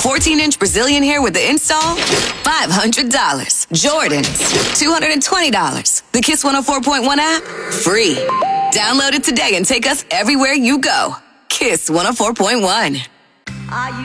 14-inch Brazilian hair with the install? $500. Jordans, $220. The Kiss 104.1 app? Free. Download it today and take us everywhere you go. Kiss 104.1.